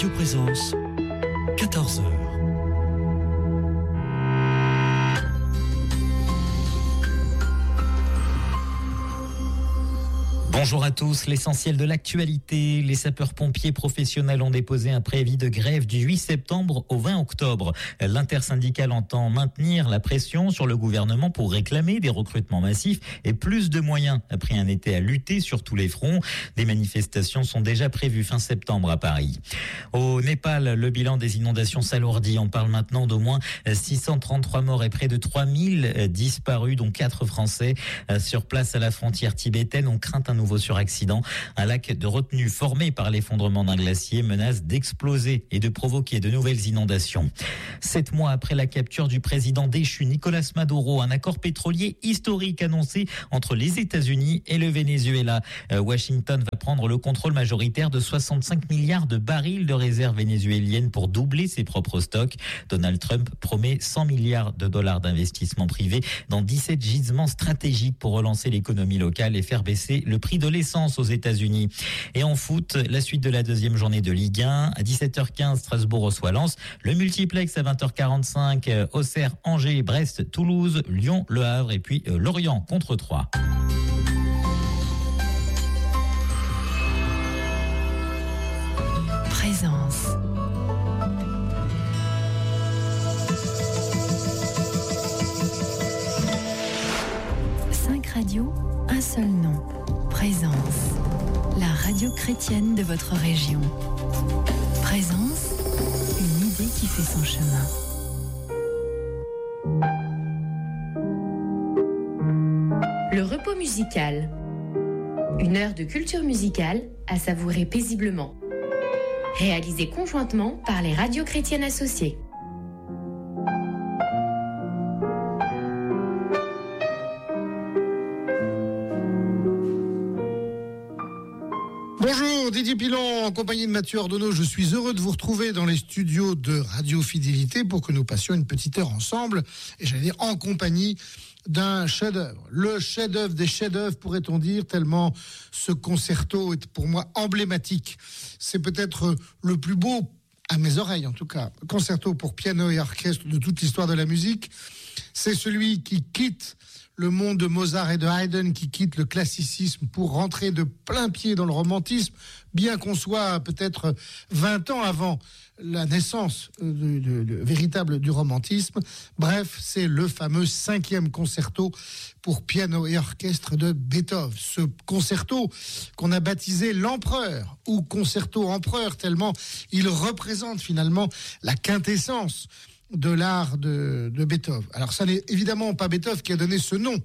Radio Présence, 14h. Bonjour à tous, l'essentiel de l'actualité. Les sapeurs-pompiers professionnels ont déposé un préavis de grève du 8 septembre au 20 octobre. L'intersyndicale entend maintenir la pression sur le gouvernement pour réclamer des recrutements massifs et plus de moyens après un été à lutter sur tous les fronts. Des manifestations sont déjà prévues fin septembre à Paris. Au Népal, le bilan des inondations s'alourdit. On parle maintenant d'au moins 633 morts et près de 3000 disparus, dont 4 Français. Sur place à la frontière tibétaine, on craint un nouveau suraccident. Un lac de retenue formé par l'effondrement d'un glacier menace d'exploser et de provoquer de nouvelles inondations. 7 mois après la capture du président déchu Nicolas Maduro, un accord pétrolier historique annoncé entre les États-Unis et le Venezuela. Washington va prendre le contrôle majoritaire de 65 milliards de barils de réserves vénézuéliennes pour doubler ses propres stocks. Donald Trump promet 100 milliards de dollars d'investissement privé dans 17 gisements stratégiques pour relancer l'économie locale et faire baisser le prix de l'essence aux États-Unis. Et en foot, la suite de la deuxième journée de Ligue 1. À 17h15, Strasbourg reçoit Lens. Le multiplex à 20h45, Auxerre, Angers, Brest, Toulouse, Lyon, Le Havre et puis Lorient contre Troyes. Présence. Cinq radios, un seul nom. Présence, la radio chrétienne de votre région. Présence, une idée qui fait son chemin. Le repos musical. Une heure de culture musicale à savourer paisiblement. Réalisée conjointement par les radios chrétiennes associées. Bonjour, Didier Pilon, en compagnie de Mathieu Ordonneau. Je suis heureux de vous retrouver dans les studios de Radio Fidélité pour que nous passions une petite heure ensemble, et j'allais dire en compagnie d'un chef-d'œuvre. Le chef-d'œuvre des chefs-d'œuvre, pourrait-on dire, tellement ce concerto est pour moi emblématique. C'est peut-être le plus beau, à mes oreilles en tout cas, concerto pour piano et orchestre de toute l'histoire de la musique. C'est celui qui quitte le monde de Mozart et de Haydn, qui quitte le classicisme pour rentrer de plein pied dans le romantisme, bien qu'on soit peut-être 20 ans avant la naissance véritable du romantisme. Bref, c'est le fameux 5e concerto pour piano et orchestre de Beethoven. Ce concerto qu'on a baptisé l'Empereur, ou concerto empereur, tellement il représente finalement la quintessence de l'art de Beethoven. Alors ça n'est évidemment pas Beethoven qui a donné ce nom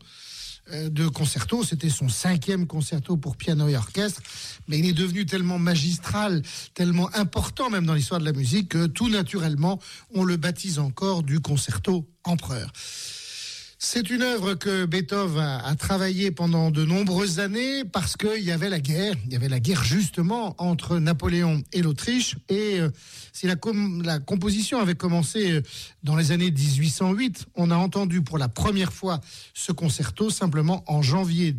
de concerto, c'était son 5e concerto pour piano et orchestre, mais il est devenu tellement magistral, tellement important même dans l'histoire de la musique, que tout naturellement on le baptise encore du concerto empereur. C'est une œuvre que Beethoven a travaillé pendant de nombreuses années parce qu'il y avait la guerre. Il y avait la guerre justement entre Napoléon et l'Autriche. Et si la composition avait commencé dans les années 1808, on a entendu pour la première fois ce concerto simplement en janvier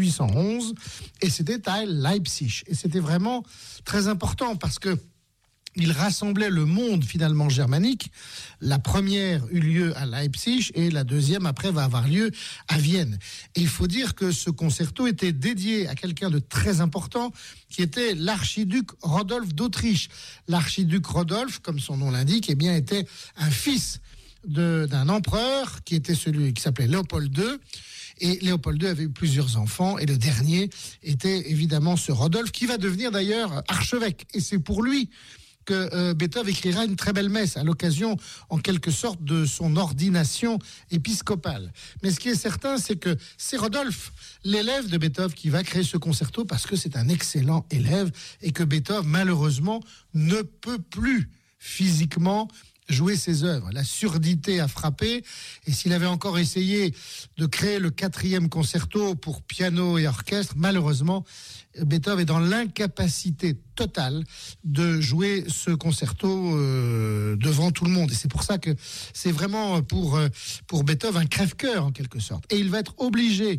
1811. Et c'était à Leipzig. Et c'était vraiment très important parce que il rassemblait le monde finalement germanique. La première eut lieu à Leipzig et la deuxième après va avoir lieu à Vienne. Et il faut dire que ce concerto était dédié à quelqu'un de très important qui était l'archiduc Rodolphe d'Autriche. L'archiduc Rodolphe, comme son nom l'indique, eh bien, était un fils d'un empereur qui était celui qui s'appelait Léopold II. Et Léopold II avait eu plusieurs enfants et le dernier était évidemment ce Rodolphe qui va devenir d'ailleurs archevêque. Et c'est pour lui que Beethoven écrira une très belle messe à l'occasion, en quelque sorte, de son ordination épiscopale. Mais ce qui est certain, c'est que c'est Rodolphe, l'élève de Beethoven, qui va créer ce concerto parce que c'est un excellent élève et que Beethoven, malheureusement, ne peut plus physiquement jouer ses œuvres. La surdité a frappé, et s'il avait encore essayé de créer le 4e concerto pour piano et orchestre, malheureusement, Beethoven est dans l'incapacité totale de jouer ce concerto devant tout le monde. Et c'est pour ça que c'est vraiment pour Beethoven un crève-cœur en quelque sorte. Et il va être obligé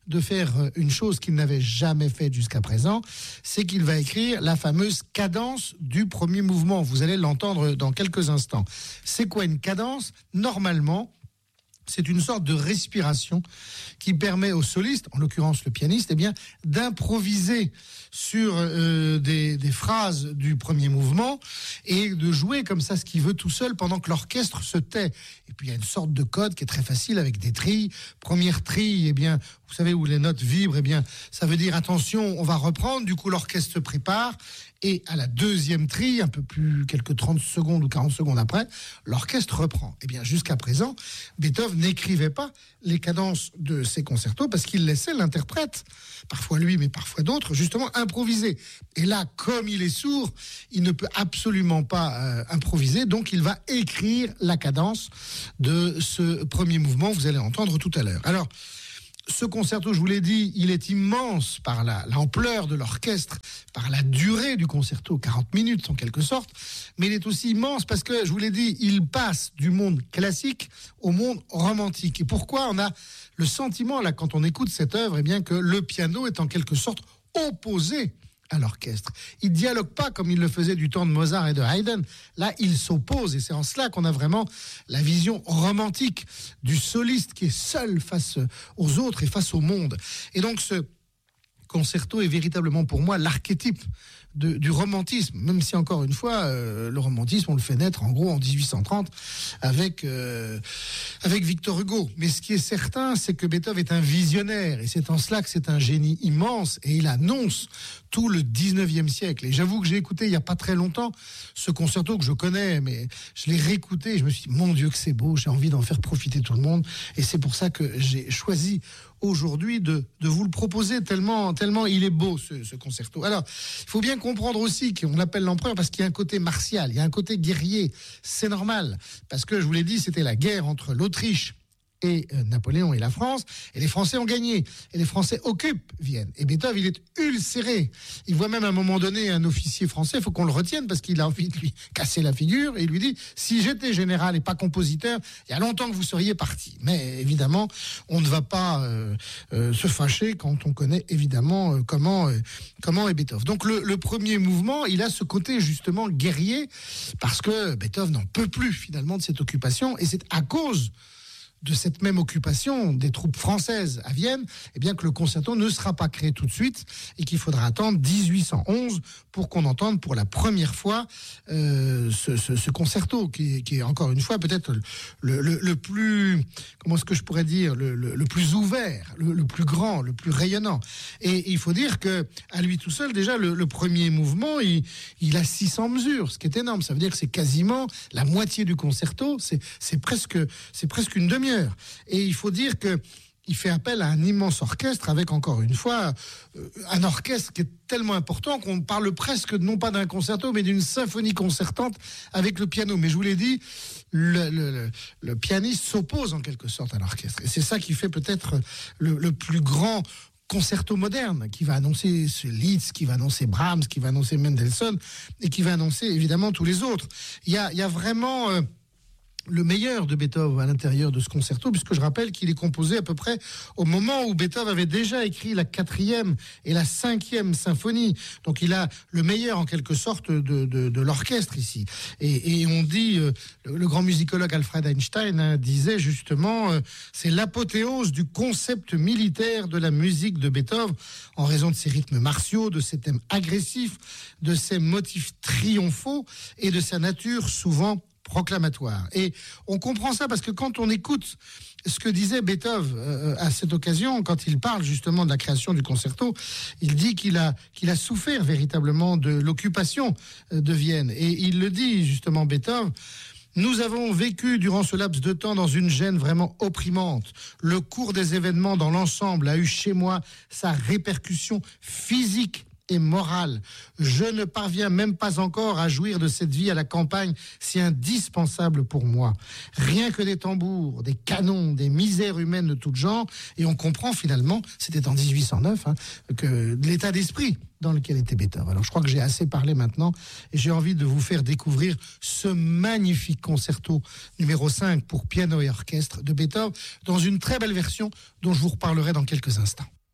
de faire une chose qu'il n'avait jamais faite jusqu'à présent, c'est qu'il va écrire la fameuse cadence du premier mouvement. Vous allez l'entendre dans quelques instants. C'est quoi une cadence ? Normalement, c'est une sorte de respiration qui permet au soliste, en l'occurrence le pianiste, d'improviser sur des phrases du premier mouvement et de jouer comme ça ce qu'il veut tout seul pendant que l'orchestre se tait. Et puis il y a une sorte de code qui est très facile avec des trilles. Première trille, vous savez où les notes vibrent, ça veut dire attention, on va reprendre. Du coup, l'orchestre se prépare. Et à la deuxième trille, un peu plus, quelques 30 secondes ou 40 secondes après, l'orchestre reprend. Jusqu'à présent, Beethoven n'écrivait pas les cadences de ses concertos parce qu'il laissait l'interprète, parfois lui, mais parfois d'autres, justement improviser. Et là, comme il est sourd, il ne peut absolument pas improviser, donc il va écrire la cadence de ce premier mouvement, vous allez entendre tout à l'heure. Alors, ce concerto, je vous l'ai dit, il est immense par l'ampleur de l'orchestre, par la durée du concerto, 40 minutes en quelque sorte, mais il est aussi immense parce que, je vous l'ai dit, il passe du monde classique au monde romantique. Et pourquoi on a le sentiment, là, quand on écoute cette œuvre, que le piano est en quelque sorte opposé à l'orchestre. Il ne dialogue pas comme il le faisait du temps de Mozart et de Haydn. Là, il s'oppose et c'est en cela qu'on a vraiment la vision romantique du soliste qui est seul face aux autres et face au monde. Et donc, ce concerto est véritablement pour moi l'archétype du romantisme, même si encore une fois le romantisme on le fait naître en gros en 1830 avec Victor Hugo. Mais ce qui est certain, c'est que Beethoven est un visionnaire et c'est en cela que c'est un génie immense et il annonce tout le 19e siècle. Et j'avoue que j'ai écouté il n'y a pas très longtemps ce concerto que je connais, mais je l'ai réécouté et je me suis dit mon Dieu que c'est beau, j'ai envie d'en faire profiter tout le monde et c'est pour ça que j'ai choisi aujourd'hui de vous le proposer tellement il est beau ce concerto. Alors, il faut bien comprendre aussi qu'on l'appelle l'empereur parce qu'il y a un côté martial, il y a un côté guerrier. C'est normal, parce que je vous l'ai dit, c'était la guerre entre l'Autriche et Napoléon et la France, et les Français ont gagné, et les Français occupent Vienne. Et Beethoven, il est ulcéré. Il voit même à un moment donné un officier français, il faut qu'on le retienne, parce qu'il a envie de lui casser la figure, et il lui dit, si j'étais général et pas compositeur, il y a longtemps que vous seriez parti. Mais évidemment, on ne va pas se fâcher quand on connaît évidemment comment est Beethoven. Donc le premier mouvement, il a ce côté justement guerrier, parce que Beethoven n'en peut plus finalement de cette occupation, et c'est à cause de cette même occupation des troupes françaises à Vienne, que le concerto ne sera pas créé tout de suite et qu'il faudra attendre 1811 pour qu'on entende pour la première fois ce concerto qui est encore une fois peut-être le plus, comment est-ce que je pourrais dire, le plus ouvert, le plus grand, le plus rayonnant. Et il faut dire que à lui tout seul, déjà le premier mouvement, il a 600 mesures, ce qui est énorme. Ça veut dire que c'est quasiment la moitié du concerto, c'est presque une demi-heure. Et il faut dire que il fait appel à un immense orchestre avec, encore une fois, un orchestre qui est tellement important qu'on parle presque non pas d'un concerto, mais d'une symphonie concertante avec le piano. Mais je vous l'ai dit, le pianiste s'oppose en quelque sorte à l'orchestre. Et c'est ça qui fait peut-être le plus grand concerto moderne, qui va annoncer Liszt, qui va annoncer Brahms, qui va annoncer Mendelssohn, et qui va annoncer évidemment tous les autres. Il y a vraiment le meilleur de Beethoven à l'intérieur de ce concerto, puisque je rappelle qu'il est composé à peu près au moment où Beethoven avait déjà écrit la 4e et la 5e symphonie. Donc il a le meilleur en quelque sorte de l'orchestre ici. Et on dit, le grand musicologue Alfred Einstein disait justement, c'est l'apothéose du concept militaire de la musique de Beethoven, en raison de ses rythmes martiaux, de ses thèmes agressifs, de ses motifs triomphaux et de sa nature souvent proclamatoire. Et on comprend ça parce que quand on écoute ce que disait Beethoven à cette occasion, quand il parle justement de la création du concerto, il dit qu'il a souffert véritablement de l'occupation de Vienne. Et il le dit justement, Beethoven: nous avons vécu durant ce laps de temps dans une gêne vraiment opprimante. Le cours des événements dans l'ensemble a eu chez moi sa répercussion physique et morale. Je ne parviens même pas encore à jouir de cette vie à la campagne si indispensable pour moi. Rien que des tambours, des canons, des misères humaines de tout genre. Et on comprend finalement, c'était en 1809, que l'état d'esprit dans lequel était Beethoven. Alors je crois que j'ai assez parlé maintenant et j'ai envie de vous faire découvrir ce magnifique concerto numéro 5 pour piano et orchestre de Beethoven dans une très belle version dont je vous reparlerai dans quelques instants.